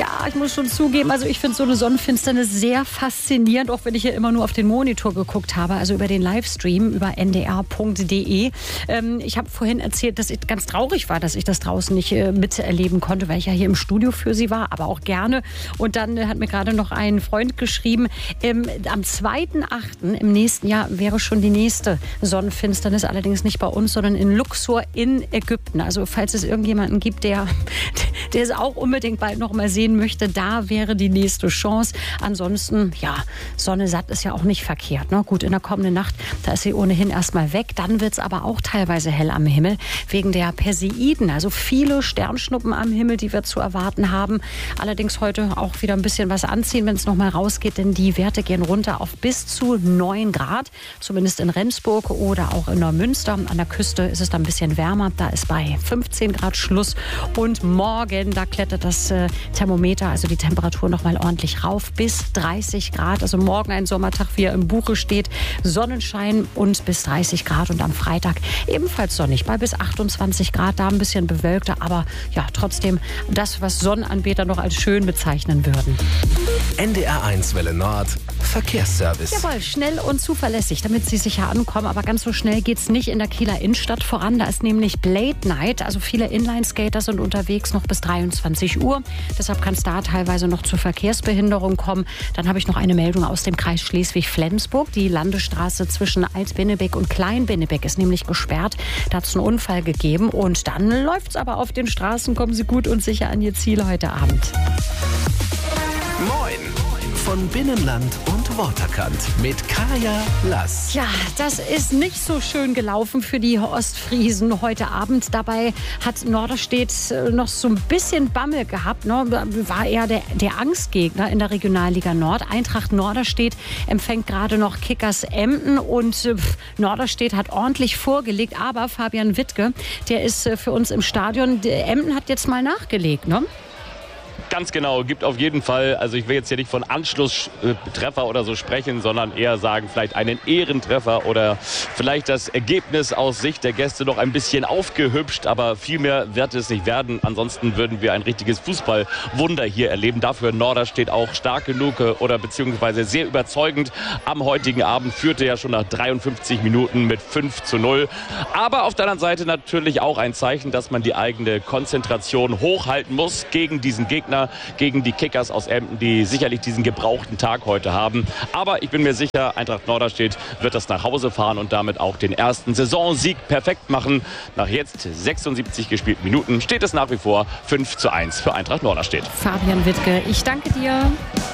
Ja, ich muss schon zugeben, also ich finde so eine Sonnenfinsternis sehr faszinierend, auch wenn ich ja immer nur auf den Monitor geguckt habe, also über den Livestream, über ndr.de. Ich habe vorhin erzählt, dass ich ganz traurig war, dass ich das draußen nicht miterleben konnte, weil ich ja hier im Studio für Sie war, aber auch gerne. Und dann hat mir gerade noch ein Freund geschrieben, am 2.8. im nächsten Jahr wäre schon die nächste Sonnenfinsternis, allerdings nicht bei uns, sondern in Luxor in Ägypten. Also falls es irgendjemanden gibt, der es auch unbedingt bald noch mal sehen möchte, da wäre die nächste Chance. Ansonsten, ja, Sonne satt ist ja auch nicht verkehrt. Ne? Gut, in der kommenden Nacht, da ist sie ohnehin erstmal weg. Dann wird es aber auch teilweise hell am Himmel wegen der Perseiden. Also viele Sternschnuppen am Himmel, die wir zu erwarten haben. Allerdings heute auch wieder ein bisschen was anziehen, wenn es noch mal rausgeht, denn die Werte gehen runter auf bis zu 9 Grad. Zumindest in Rendsburg oder auch in Neumünster. An der Küste ist es dann ein bisschen wärmer. Da ist bei 15 Grad Schluss. Und morgen, da klettert das Thermometer, also die Temperatur noch mal ordentlich rauf bis 30 Grad. Also morgen ein Sommertag, wie er im Buche steht. Sonnenschein und bis 30 Grad. Und am Freitag ebenfalls sonnig bei bis 28 Grad. Da ein bisschen bewölkter, aber ja, trotzdem das, was Sonnenanbeter noch als schön bezeichnen würden. NDR1 Welle Nord, Verkehrsservice. Jawohl, schnell und zuverlässig, damit Sie sicher ankommen. Aber ganz so schnell geht es nicht in der Kieler Innenstadt voran. Da ist nämlich Blade Night. Also viele Inline-Skater sind unterwegs noch bis 23 Uhr. Deshalb kann es da teilweise noch zur Verkehrsbehinderung kommen. Dann habe ich noch eine Meldung aus dem Kreis Schleswig-Flensburg. Die Landesstraße zwischen Alt-Bennebeck und Klein-Bennebeck ist nämlich gesperrt. Da hat es einen Unfall gegeben. Und dann läuft es aber auf den Straßen. Kommen Sie gut und sicher an Ihr Ziel heute Abend. Moin! Von Binnenland und Waterkant mit Kaya Lass. Ja, das ist nicht so schön gelaufen für die Ostfriesen heute Abend. Dabei hat Norderstedt noch so ein bisschen Bammel gehabt. Ne? War eher der Angstgegner in der Regionalliga Nord. Eintracht Norderstedt empfängt gerade noch Kickers Emden und Norderstedt hat ordentlich vorgelegt. Aber Fabian Wittke, der ist für uns im Stadion. Emden hat jetzt mal nachgelegt, ne? Ganz genau, gibt auf jeden Fall, also ich will jetzt hier nicht von Anschlusstreffer oder so sprechen, sondern eher sagen, vielleicht einen Ehrentreffer oder vielleicht das Ergebnis aus Sicht der Gäste noch ein bisschen aufgehübscht, aber viel mehr wird es nicht werden. Ansonsten würden wir ein richtiges Fußballwunder hier erleben. Dafür Norderstedt auch stark genug oder beziehungsweise sehr überzeugend. Am heutigen Abend führte ja schon nach 53 Minuten mit 5:0. Aber auf der anderen Seite natürlich auch ein Zeichen, dass man die eigene Konzentration hochhalten muss gegen diesen Gegner, gegen die Kickers aus Emden, die sicherlich diesen gebrauchten Tag heute haben. Aber ich bin mir sicher, Eintracht Norderstedt wird das nach Hause fahren und damit auch den ersten Saisonsieg perfekt machen. Nach jetzt 76 gespielten Minuten steht es nach wie vor 5:1 für Eintracht Norderstedt. Fabian Wittke, ich danke dir.